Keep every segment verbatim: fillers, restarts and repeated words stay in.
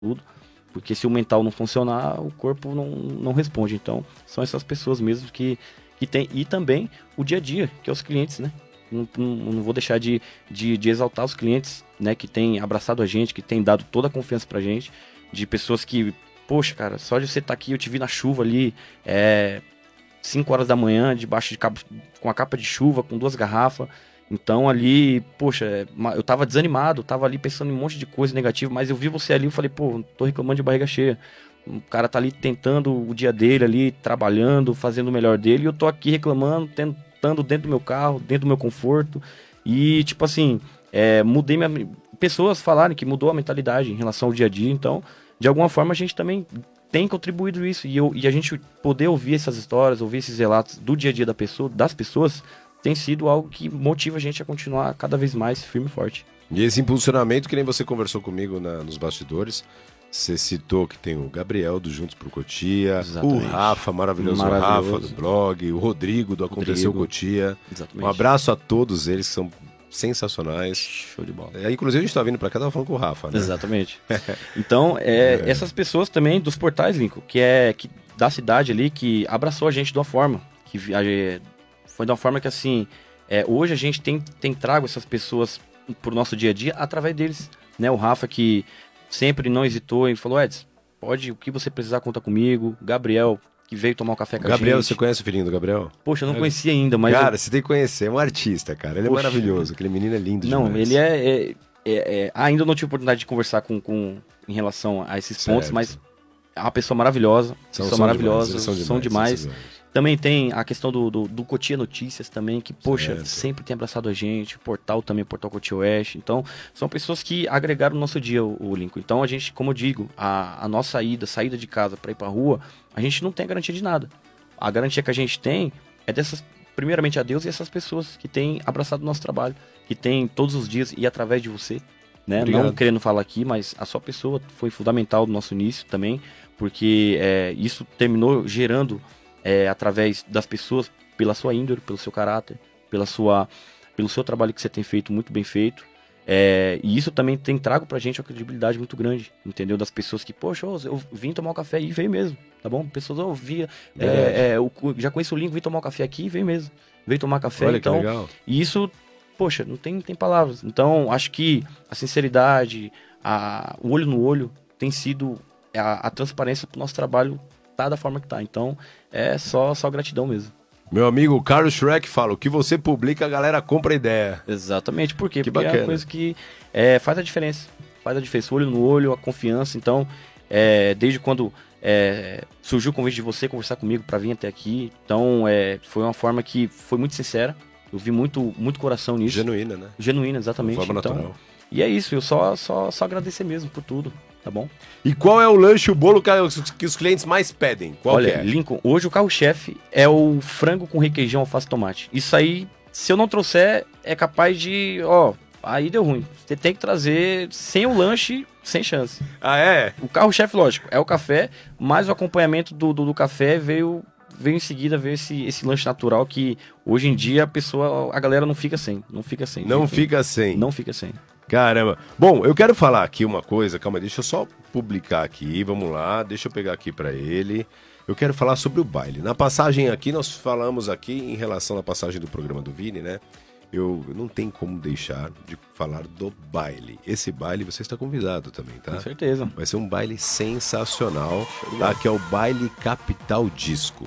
tudo. Porque se o mental não funcionar, o corpo não, não responde. Então, são essas pessoas mesmo que, que tem. E também o dia a dia, que é os clientes, né? Não, não, não vou deixar de, de, de exaltar os clientes, né? Que têm abraçado a gente, que têm dado toda a confiança pra gente. De pessoas que, poxa, cara, só de você estar aqui, eu te vi na chuva ali, é, cinco horas da manhã, debaixo de cabo, com a capa de chuva, com duas garrafas. Então ali, poxa, eu tava desanimado, tava ali pensando em um monte de coisa negativa, mas eu vi você ali e falei, pô, tô reclamando de barriga cheia. O cara tá ali tentando o dia dele ali, trabalhando, fazendo o melhor dele, e eu tô aqui reclamando, tentando dentro do meu carro, dentro do meu conforto. E, tipo assim, é, mudei minha... Pessoas falarem que mudou a mentalidade em relação ao dia a dia, então, de alguma forma, a gente também tem contribuído isso. E, eu, e a gente poder ouvir essas histórias, ouvir esses relatos do dia a dia da pessoa, das pessoas, tem sido algo que motiva a gente a continuar cada vez mais firme e forte. E esse impulsionamento, que nem você conversou comigo na, nos bastidores, você citou que tem o Gabriel do Juntos pro Cotia, exatamente. O Rafa, maravilhoso, maravilhoso, Rafa do blog, o Rodrigo do Aconteceu Rodrigo. Cotia. Exatamente. Um abraço a todos eles que são sensacionais. Show de bola. É, inclusive a gente tá vindo pra cá, tava falando com o Rafa, né? Exatamente. Então, é, é. essas pessoas também dos portais, Lincoln, que é que, da cidade ali, que abraçou a gente de uma forma, que a, foi de uma forma que assim, é, hoje a gente tem, tem trago essas pessoas pro nosso dia a dia através deles, né? O Rafa que sempre não hesitou e falou, Edson, pode, o que você precisar, conta comigo. Gabriel, que veio tomar um café com a gente. Gabriel, você conhece o filhinho do Gabriel? Poxa, eu não conhecia ainda, mas... Cara, eu... você tem que conhecer, é um artista, cara. Ele Poxa. é maravilhoso, aquele menino é lindo não, demais. Não, ele é... é, é, é... Ainda não tive oportunidade de conversar com, com, em relação a esses certo. pontos, mas é uma pessoa maravilhosa. São, pessoa são maravilhosa, demais, são demais. São demais. Também tem a questão do, do, do Cotia Notícias também, que, poxa, certo. sempre tem abraçado a gente. O portal também, o Portal Cotia Oeste. Então, são pessoas que agregaram no nosso dia, o, o Lincoln. Então, a gente, como eu digo, a, a nossa ida, saída de casa para ir pra rua, a gente não tem garantia de nada. A garantia que a gente tem é dessas, primeiramente a Deus e essas pessoas que têm abraçado o nosso trabalho, que têm todos os dias e através de você, né? Não querendo falar aqui, mas a sua pessoa foi fundamental no nosso início também, porque é, isso terminou gerando, é, através das pessoas, pela sua índole, pelo seu caráter, pela sua, pelo seu trabalho que você tem feito, muito bem feito. É, e isso também tem trago pra gente uma credibilidade muito grande, entendeu? Das pessoas que, poxa, eu vim tomar um café e veio mesmo, tá bom? Pessoas, eu via, é, é, eu já conheço o Lincoln, vim tomar um café aqui e veio mesmo. Veio tomar café, olha, então... que legal. E isso, poxa, não tem, tem palavras. Então, acho que a sinceridade, a, o olho no olho tem sido a, a transparência pro nosso trabalho tá da forma que tá. Então, é só, só gratidão mesmo. Meu amigo Carlos Schreck fala, o que você publica, a galera compra a ideia. Exatamente, por quê? Que Porque bacana. é uma coisa que é, faz a diferença. Faz a diferença, o olho no olho, a confiança. Então, é, desde quando é, surgiu o convite de você conversar comigo para vir até aqui, então é, foi uma forma que foi muito sincera. Eu vi muito, muito coração nisso. Genuína, né? Genuína, exatamente. De forma então, natural. E é isso, eu só, só, só agradecer mesmo por tudo, tá bom? E qual é o lanche, o bolo que os, que os clientes mais pedem? Qual Olha, que é? Lincoln, hoje o carro-chefe é o frango com requeijão, alface e tomate. Isso aí, se eu não trouxer, é capaz de... Ó, aí deu ruim. Você tem que trazer sem o lanche, sem chance. Ah, é? O carro-chefe, lógico, é o café, mas o acompanhamento do, do, do café veio... Veio em seguida ver esse, esse lanche natural que hoje em dia a pessoa, a galera não fica sem. Não fica sem. Não fica, fica sem. Não fica sem. Caramba. Bom, eu quero falar aqui uma coisa, calma, deixa eu só publicar aqui, vamos lá, deixa eu pegar aqui pra ele. Eu quero falar sobre o baile. Na passagem aqui, nós falamos aqui em relação à passagem do programa do Vini, né? Eu não tenho como deixar de falar do baile. Esse baile você está convidado também, tá? Com certeza. Vai ser um baile sensacional, tá? Que é o Baile Capital Disco.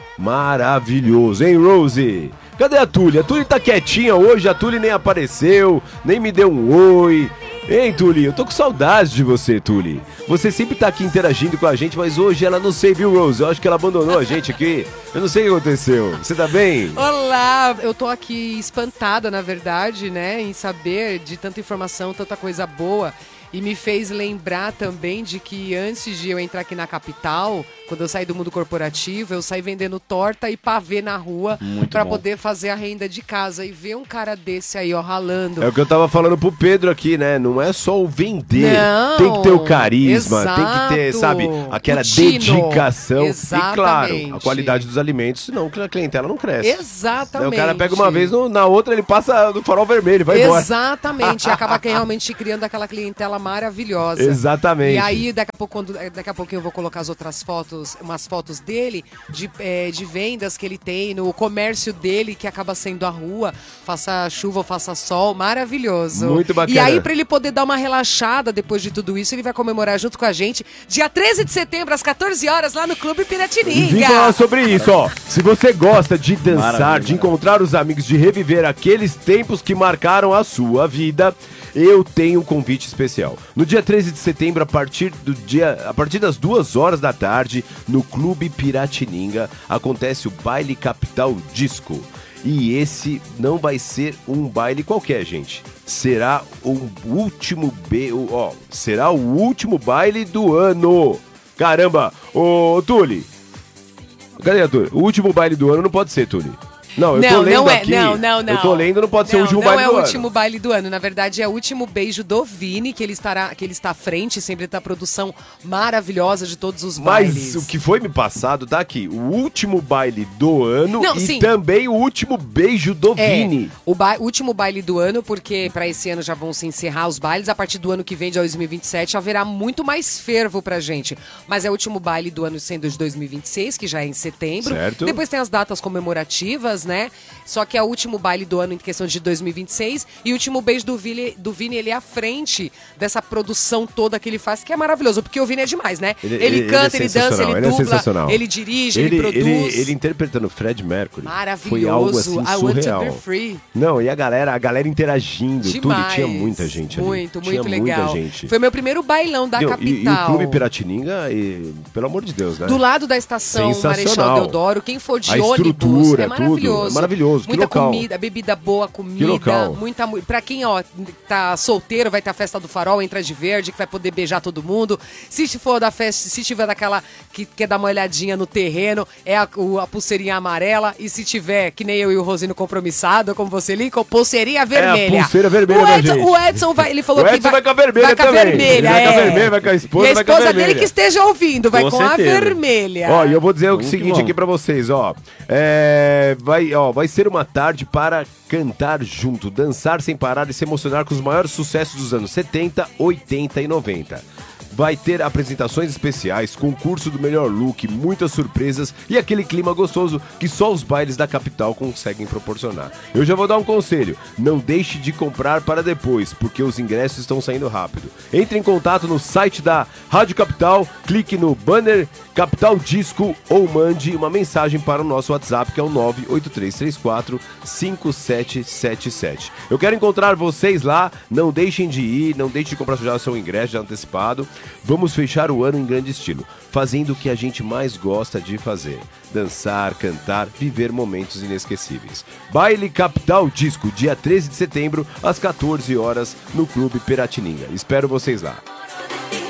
Maravilhoso, hein, Rose? Cadê a Tully? A Tully tá quietinha hoje, a Tully nem apareceu, nem me deu um oi. Hein, Tully? Eu tô com saudades de você, Tully. Você sempre tá aqui interagindo com a gente, mas hoje ela não sei, viu, Rose? Eu acho que ela abandonou a gente aqui. Eu não sei o que aconteceu. Você tá bem? Olá, eu tô aqui espantada, na verdade, né, em saber de tanta informação, tanta coisa boa. E me fez lembrar também de que antes de eu entrar aqui na capital, quando eu saí do mundo corporativo, eu saí vendendo torta e pavê na rua pra poder fazer a renda de casa. E ver um cara desse aí, ó, ralando. É o que eu tava falando pro Pedro aqui, né? Não é só o vender. Não, tem que ter o carisma, exato. tem que ter, sabe, aquela O tino. dedicação. Exatamente. E claro, a qualidade dos alimentos, senão a clientela não cresce. Exatamente. O cara pega uma vez, no, na outra ele passa do farol vermelho, vai embora. Exatamente. E acaba que realmente criando aquela clientela maravilhosa. Exatamente. E aí, daqui a pouco, quando, daqui a pouco eu vou colocar as outras fotos, umas fotos dele, de, é, de vendas que ele tem, no comércio dele, que acaba sendo a rua, faça chuva ou faça sol, maravilhoso. Muito bacana. E aí, pra ele poder dar uma relaxada depois de tudo isso, ele vai comemorar junto com a gente, dia treze de setembro, às quatorze horas, lá no Clube Piratininga. E vim falar sobre isso, ó. Se você gosta de dançar, Maravilha. de encontrar os amigos, de reviver aqueles tempos que marcaram a sua vida, eu tenho um convite especial. No dia treze de setembro, a partir do dia, a partir das duas horas da tarde, no Clube Piratininga, acontece o Baile Capital Disco. E esse não vai ser um baile qualquer, gente. Será o último be... ó, será o último baile do ano. Caramba, ô Tuli. Cadê a Tuli? O último baile do ano não pode ser, Tuli. Não, eu não, tô lendo não é, aqui. não, não, não. Eu tô lendo, não pode ser não, o último não baile é do o ano. último baile do ano. Na verdade, é o último beijo do Vini, que ele, estará, que ele está à frente, sempre da produção maravilhosa de todos os bailes. Mas o que foi me passado tá aqui. O último baile do ano Não, e sim. também o último beijo do É, Vini. o ba- último baile do ano, porque para esse ano já vão se encerrar os bailes. A partir do ano que vem, de dois mil e vinte e sete, haverá muito mais fervo pra gente. Mas é o último baile do ano sendo de dois mil e vinte e seis, que já é em setembro. Certo. Depois tem as datas comemorativas, né? Só que é o último baile do ano em questão de dois mil e vinte e seis. E o último beijo do Vini, do Vini, ele é à frente dessa produção toda que ele faz, que é maravilhoso, porque o Vini é demais, né? Ele, Ele- ele- canta, ele é ele, dança, ele sensacional, ele é dubla, sensacional. ele dirige, ele, Ele, produz. ele, ele interpretando Fred Mercury. Maravilhoso. Foi algo assim I want to surreal. be free. Não, e a galera, a galera interagindo, tudo. Demais. Tinha muita gente ali. Muito, Tinha muito legal. muita gente. Foi meu primeiro bailão da Deu, e, capital. e o Clube Piratininga, e, pelo amor de Deus, né? Do lado da estação Sensacional. Marechal Deodoro, quem for de A ônibus, estrutura, é maravilhoso. tudo, é maravilhoso. Que Muita local. comida, bebida boa, Que comida, local. muita mu- pra quem, ó, tá solteiro, vai ter a festa do farol, entra de verde, que vai poder beijar todo mundo. Se for da festa, se tiver daquela que quer dar uma olhadinha no terreno, é a, o- a pulseirinha amarela, e se tiver, que nem eu e o Rosino compromissado, como você, Lincoln, pulseirinha vermelha. É a pulseira vermelha o da Edson, gente. o Edson vai, ele falou O que Edson vai com a vermelha vai com a também. vermelha, Ele vai com a é. vermelha, vai com a esposa, E a vai com a esposa dele vermelha. que esteja ouvindo, vai Com com, a certeza. vermelha. Ó, e eu vou dizer o Muito seguinte bom. aqui pra vocês, ó. É, vai, ó. Vai ser uma tarde para cantar junto, dançar sem parar e se emocionar com os maiores sucessos dos anos setenta, oitenta e noventa. Vai ter apresentações especiais, concurso do melhor look, muitas surpresas e aquele clima gostoso que só os bailes da capital conseguem proporcionar. Eu já vou dar um conselho, não deixe de comprar para depois, porque os ingressos estão saindo rápido. Entre em contato no site da Rádio Capital, clique no banner Capital Disco ou mande uma mensagem para o nosso WhatsApp, que é o nove oito três três quatro cinco sete sete sete. Eu quero encontrar vocês lá, não deixem de ir, não deixem de comprar já o seu ingresso já antecipado. Vamos fechar o ano em grande estilo, fazendo o que a gente mais gosta de fazer. Dançar, cantar, viver momentos inesquecíveis. Baile Capital Disco, dia treze de setembro, às quatorze horas, no Clube Piratininga. Espero vocês lá.